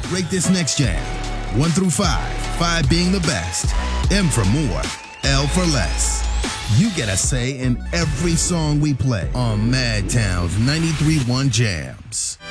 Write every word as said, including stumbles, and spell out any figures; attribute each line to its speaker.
Speaker 1: Rate this next jam. One through five. Five being the best. M for more. L for less. You get a say in every song we play on Madtown's ninety-three point one Jams.